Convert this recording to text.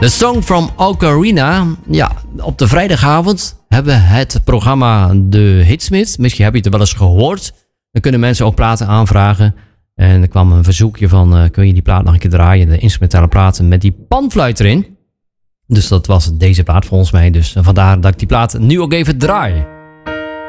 The Song from Ocarina. Ja, op de vrijdagavond hebben we het programma De Hitsmith. Misschien heb je het er wel eens gehoord. Dan kunnen mensen ook platen aanvragen. En er kwam een verzoekje van, kun je die plaat nog een keer draaien? De instrumentale platen met die panfluit erin. Dus dat was deze plaat volgens mij. Dus vandaar dat ik die plaat nu ook even draai.